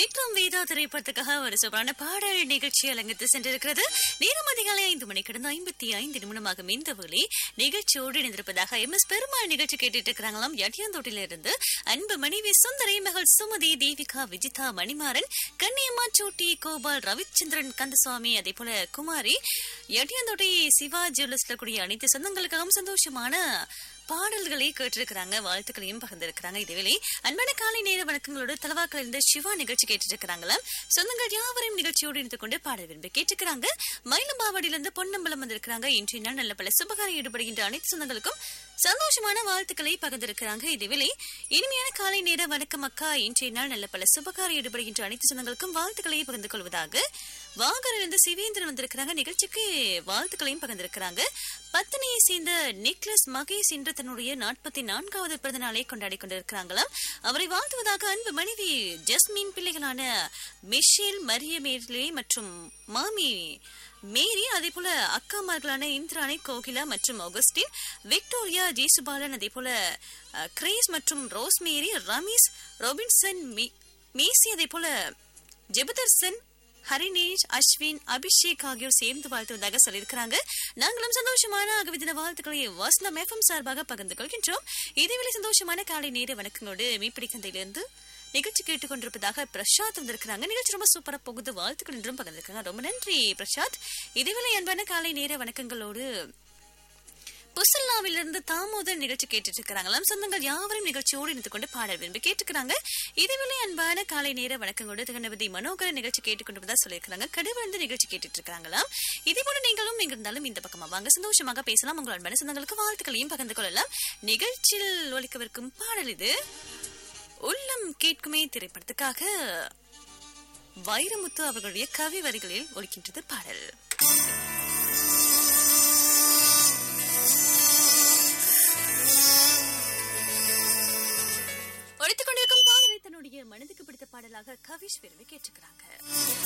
விக்ரம் வேதா திரைப்படத்துக்காக ஒரு சூப்பரான பாடல் நிகழ்ச்சி அலங்கத்து சென்றிருக்கிறது. நேரம் அதிகாலை 5 மணி கடந்து 55 நிமிடமாக மின்தவழி நிகழ்ச்சியோடு இணைந்திருப்பதாக MS பெருமாள் நிகழ்ச்சி கேட்டுட்டு இருக்கிறாங்களாம். யட்டியாந்தோட்டிலிருந்து அன்பு மனைவி சுந்தரி, மகள் சுமதி, தேவிகா, விஜிதா, மணிமாறன், கன்னியம்மா, சோட்டி, கோபால், ரவிச்சந்திரன், கந்தசுவாமி, அதே போல குமாரி, யட்டியாந்தோட்டி சிவா ஜுவல்லர்ஸ்ல கூடிய அனைத்து சொந்தங்களுக்காகவும் சந்தோஷமான பாடல்களை கேட்டிருக்கிறாங்க, வாழ்த்துக்களையும் பகிர்ந்திருக்கிறாங்க. இதுவேளை அன்பான காலை நேர வணக்கங்களோடு தலவாக்கில் இருந்து சிவா நிகழ்ச்சி கேட்டுட்டு இருக்கிறாங்களா. சொந்தங்கள் யாவரையும் நிகழ்ச்சியோடு இணைந்து கொண்டு பாடல் விரும்பி கேட்டிருக்கிறாங்க. மயிலம்பாவடியிலிருந்து பொன்னம்பலம் வந்திருக்கிறாங்க. இன்றைய நாள் நல்ல பல சுபகாரம் ஈடுபடுகின்ற அனைத்து சொந்தங்களுக்கும் சந்தோஷமான வாழ்த்துக்களை பகிர்ந்திருக்கிறாங்க. இதுவேளை இனிமையான காலை நேர வணக்கம் அக்கா, இன்றைய நாள் நல்ல பல சுபகாரம் ஈடுபடுகின்ற அனைத்து சொந்தங்களுக்கும் வாழ்த்துக்களை பகிர்ந்து கொள்வதாக வாகரிலிருந்து சிவேந்திரன் வந்திருக்கிறாங்க. நிகழ்ச்சிக்கு வாழ்த்துக்களையும் பகிர்ந்திருக்கிறாங்க. பத்தினியை சேர்ந்த நிக்லஸ் மகேஷ் இன்று தன்னுடைய 44வது பிறந்த நாளை கொண்டாடி கொண்டிருக்கிறாங்களாம். அவரை வாழ்த்துவதாக அன்பு மனைவி ஜஸ்மின், பிள்ளைகளான மிஷேல், மரிய மேர்லே மற்றும் மாமி மேரி, அதே போல அக்காமார்களான இந்திராணி, கோகிலா மற்றும் ஆகஸ்டின், விக்டோரியா, ஜேசுபாலன், அதே போல கிரேஸ் மற்றும் ரோஸ்மேரி, ரமேஷ், ராபின்சன், மேசி, அதே போல ஜெபதர்சன், ஹரிநேஷ், அஸ்வின், அபிஷேக் ஆகியோர் சேர்ந்து வாழ்த்துவதாக சொல்லியிருக்கிறாங்க. நாங்களும் சந்தோஷமான அகவிதின வாழ்த்துக்களை வாசனம் FM சார்பாக பகிர்ந்து கொள்கின்றோம். இதேவேளை சந்தோஷமான காலை நேர வணக்கங்களோடு மீப்பிடிக்கந்தையிலிருந்து நிகழ்ச்சி கேட்டுக் கொண்டிருப்பதாக பிரசாத் வந்திருக்கிறாங்க. நிகழ்ச்சி ரொம்ப சூப்பரா போகுது, வாழ்த்துக்கள் என்றும் பகிர்ந்திருக்காங்க. ரொம்ப நன்றி பிரசாத். இதேவேளை அன்பான காலை நேர வணக்கங்களோடு புசல்லாவிலிருந்து தாமோதர் நிகழ்ச்சி கேட்டுட்டு இருக்கிறாங்களாம். சொந்தங்கள் யாவரும் நிகழ்ச்சியோடு இணைந்து கொண்டு பாடல் விரும்பி கேட்டுக்கிறாங்க. இதேவேளை அன்பான காலை நேர வணக்கங்களோடு திருநபதி மனோகர நிகழ்ச்சி கேட்டுக்கொண்டு சொல்லியிருக்கிறாங்க. கடுவிலிருந்து நிகழ்ச்சி கேட்டுட்டு இருக்காங்களாம். இதே போல நீங்களும் இருந்தாலும் இந்த பக்கமா வாங்க, சந்தோஷமாக பேசலாம். உங்கள் அன்பான சொந்தங்களுக்கு வாழ்த்துக்களையும் பகிர்ந்து கொள்ளலாம். நிகழ்ச்சியில் ஒலிக்கவிருக்கும் பாடல் இது உள்ளம் கேட்குமே திரைப்படத்துக்காக வைரமுத்து அவர்களுடைய கவி வரிகளில் ஒலிக்கின்றது பாடல். ஒழித்துக் கொண்டிருக்கும் பாடலை தன்னுடைய மனதுக்கு பிடித்த பாடலாக கவிஷ் விரும்பி கேட்டுக்கிறாங்க.